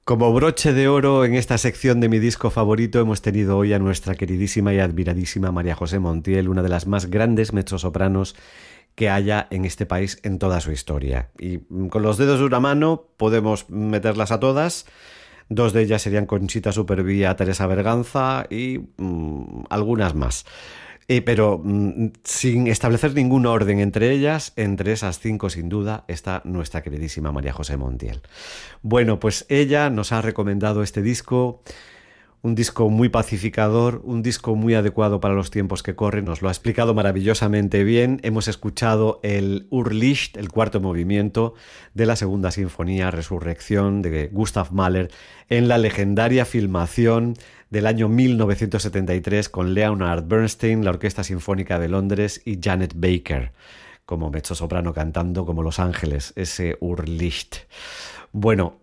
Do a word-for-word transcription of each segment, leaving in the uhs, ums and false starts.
Como broche de oro en esta sección de mi disco favorito hemos tenido hoy a nuestra queridísima y admiradísima María José Montiel, una de las más grandes mezzosopranos que haya en este país en toda su historia. Y con los dedos de una mano podemos meterlas a todas. Dos de ellas serían Conchita Supervía, Teresa Berganza y mmm, algunas más. Eh, pero mmm, sin establecer ningún orden entre ellas, entre esas cinco sin duda está nuestra queridísima María José Montiel. Bueno, pues ella nos ha recomendado este disco, un disco muy pacificador, un disco muy adecuado para los tiempos que corren, nos lo ha explicado maravillosamente bien. Hemos escuchado el Urlicht, el cuarto movimiento de la segunda sinfonía Resurrección de Gustav Mahler en la legendaria filmación del año mil novecientos setenta y tres con Leonard Bernstein, la Orquesta Sinfónica de Londres y Janet Baker como mezzosoprano cantando como Los Ángeles, ese Urlicht. Bueno,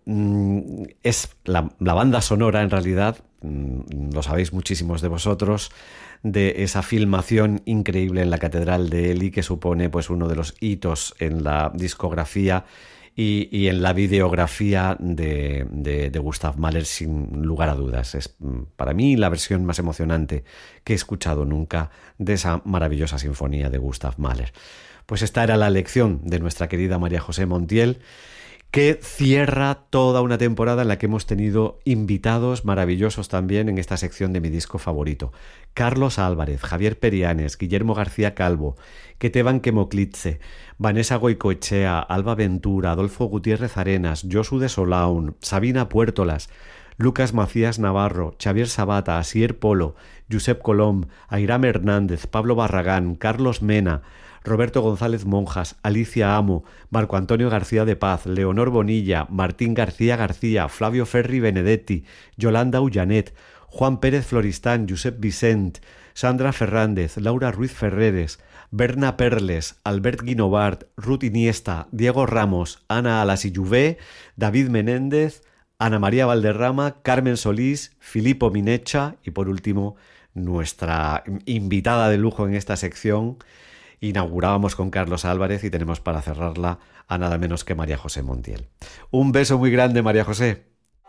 es la, la banda sonora en realidad, lo sabéis muchísimos de vosotros, de esa filmación increíble en la Catedral de Ely que supone pues uno de los hitos en la discografía y, y en la videografía de, de, de Gustav Mahler sin lugar a dudas. Es para mí la versión más emocionante que he escuchado nunca de esa maravillosa sinfonía de Gustav Mahler. Pues esta era la lección de nuestra querida María José Montiel, que cierra toda una temporada en la que hemos tenido invitados maravillosos también en esta sección de mi disco favorito. Carlos Álvarez, Javier Perianes, Guillermo García Calvo, Keteban Kemoclitze, Vanessa Goicoechea, Alba Ventura, Adolfo Gutiérrez Arenas, Josu de Solaun, Sabina Puertolas, Lucas Macías Navarro, Xavier Sabata, Asier Polo, Josep Colom, Airam Hernández, Pablo Barragán, Carlos Mena, Roberto González Monjas, Alicia Amo, Marco Antonio García de Paz, Leonor Bonilla, Martín García García, Flavio Ferri Benedetti, Yolanda Ullanet, Juan Pérez Floristán, Josep Vicent, Sandra Fernández, Laura Ruiz Ferreres, Berna Perles, Albert Guinovart, Ruth Iniesta, Diego Ramos, Ana Alas y Lluvé, David Menéndez, Ana María Valderrama, Carmen Solís, Filippo Minecha y por último nuestra invitada de lujo en esta sección. Inaugurábamos con Carlos Álvarez y tenemos para cerrarla a nada menos que María José Montiel. Un beso muy grande, María José.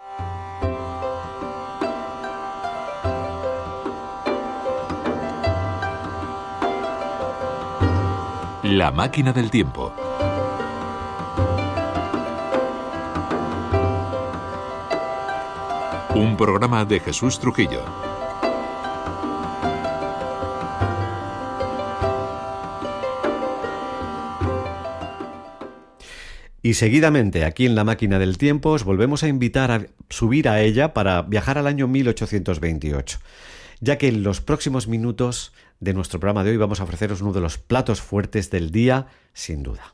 La máquina del tiempo. Un programa de Jesús Trujillo. Y seguidamente, aquí en La Máquina del Tiempo, os volvemos a invitar a subir a ella para viajar al año mil ochocientos veintiocho, ya que en los próximos minutos de nuestro programa de hoy vamos a ofreceros uno de los platos fuertes del día, sin duda.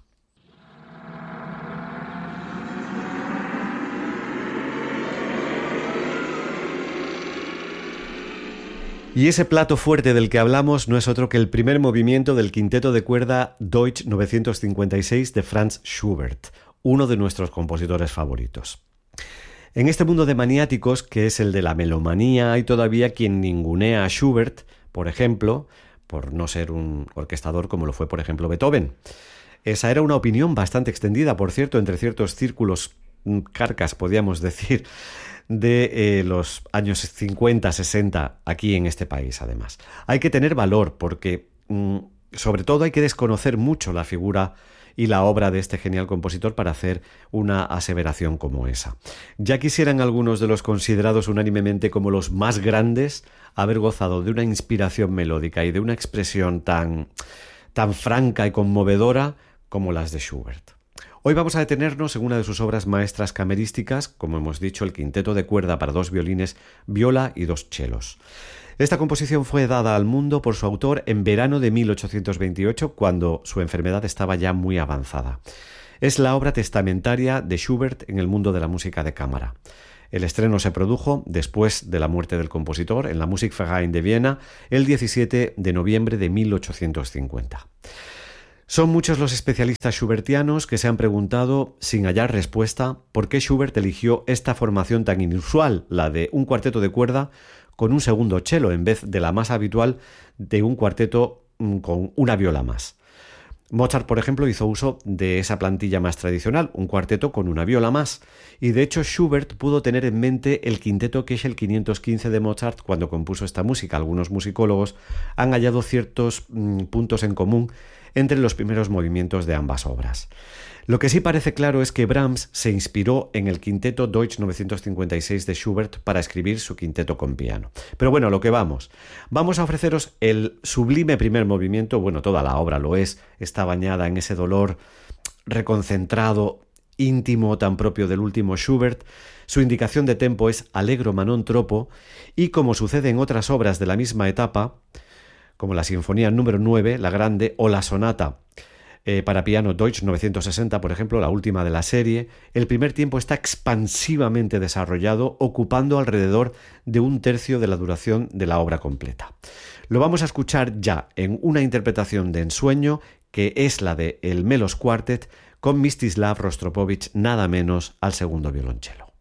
Y ese plato fuerte del que hablamos no es otro que el primer movimiento del quinteto de cuerda Deutsch novecientos cincuenta y seis de Franz Schubert, uno de nuestros compositores favoritos. En este mundo de maniáticos, que es el de la melomanía, hay todavía quien ningunea a Schubert, por ejemplo, por no ser un orquestador como lo fue, por ejemplo, Beethoven. Esa era una opinión bastante extendida, por cierto, entre ciertos círculos carcas, podríamos decir, de eh, los años cincuenta, sesenta aquí en este país, además. Hay que tener valor porque, mm, sobre todo, hay que desconocer mucho la figura y la obra de este genial compositor para hacer una aseveración como esa. Ya quisieran algunos de los considerados unánimemente como los más grandes haber gozado de una inspiración melódica y de una expresión tan, tan franca y conmovedora como las de Schubert. Hoy vamos a detenernos en una de sus obras maestras camerísticas, como hemos dicho, el quinteto de cuerda para dos violines, viola y dos chelos. Esta composición fue dada al mundo por su autor en verano de mil ochocientos veintiocho, cuando su enfermedad estaba ya muy avanzada. Es la obra testamentaria de Schubert en el mundo de la música de cámara. El estreno se produjo después de la muerte del compositor en la Musikverein de Viena el diecisiete de noviembre de mil ochocientos cincuenta. Son muchos los especialistas schubertianos que se han preguntado, sin hallar respuesta, por qué Schubert eligió esta formación tan inusual, la de un cuarteto de cuerda con un segundo cello, en vez de la más habitual de un cuarteto con una viola más. Mozart, por ejemplo, hizo uso de esa plantilla más tradicional, un cuarteto con una viola más, y de hecho Schubert pudo tener en mente el quinteto Köchel quinientos quince de Mozart cuando compuso esta música. Algunos musicólogos han hallado ciertos mmm, puntos en común entre los primeros movimientos de ambas obras. Lo que sí parece claro es que Brahms se inspiró en el quinteto Deutsch novecientos cincuenta y seis de Schubert para escribir su quinteto con piano. Pero bueno, a lo que vamos. Vamos a ofreceros el sublime primer movimiento, bueno, toda la obra lo es, está bañada en ese dolor reconcentrado, íntimo, tan propio del último Schubert. Su indicación de tempo es allegro ma non troppo, y como sucede en otras obras de la misma etapa, como la Sinfonía número nueve, la grande, o la Sonata eh, para piano Deutsch novecientos sesenta, por ejemplo, la última de la serie, el primer tiempo está expansivamente desarrollado, ocupando alrededor de un tercio de la duración de la obra completa. Lo vamos a escuchar ya en una interpretación de ensueño, que es la de el Melos Quartet, con Mstislav Rostropovich nada menos al segundo violonchelo.